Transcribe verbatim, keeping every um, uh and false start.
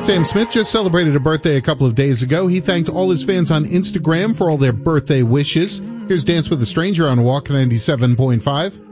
Sam Smith just celebrated a birthday a couple of days ago. He thanked all his fans on Instagram for all their birthday wishes. Here's Dance with a Stranger on Walk ninety-seven point five.